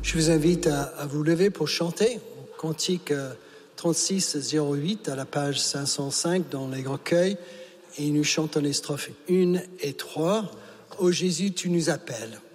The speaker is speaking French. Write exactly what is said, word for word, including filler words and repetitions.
Je vous invite à, à vous lever pour chanter. Cantique trente-six zéro huit à la page cinq cent cinq dans les recueils. Et nous chantons les strophes un et trois. Ô Jésus, tu nous appelles.